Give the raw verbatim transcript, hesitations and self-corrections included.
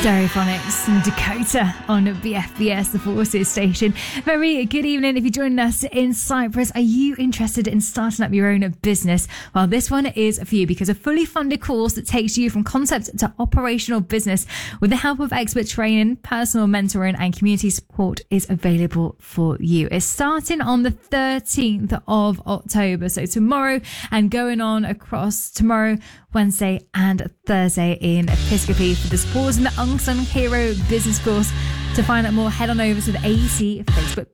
Stereophonics and Dakota on B F B S, the Forces station. Very good evening. If you're joining us in Cyprus, are you interested in starting up your own business? Well, this one is for you because a fully funded course that takes you from concept to operational business with the help of expert training, personal mentoring and community support is available for you. It's starting on the thirteenth of October, so tomorrow, and going on across tomorrow, Wednesday and Thursday in Episcopi for the Spores and the Unsung Hero Business Course. To find out more, head on over to the A E C Facebook page.